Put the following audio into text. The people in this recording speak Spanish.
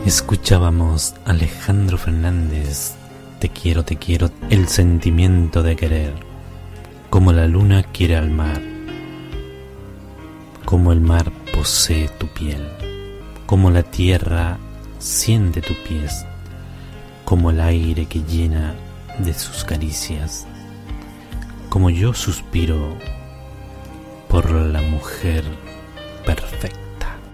Escuchábamos a Alejandro Fernández, te quiero, el sentimiento de querer, como la luna quiere al mar, como el mar posee tu piel, como la tierra siente tus pies, como el aire que llena de sus caricias, como yo suspiro por la mujer perfecta.